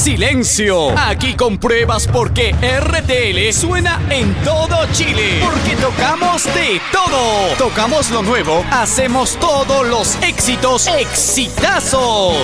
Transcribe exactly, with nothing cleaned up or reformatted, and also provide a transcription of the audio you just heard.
¡Silencio! Aquí compruebas por qué R T L suena en todo Chile. Porque tocamos de todo. Tocamos lo nuevo, hacemos todos los éxitos, exitazos.